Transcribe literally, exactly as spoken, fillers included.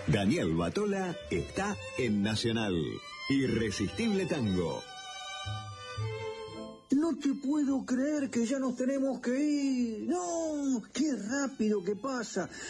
Daniel Batola está en Nacional. Irresistible Tango. No te puedo creer que ya nos tenemos que ir. No, qué rápido que pasa.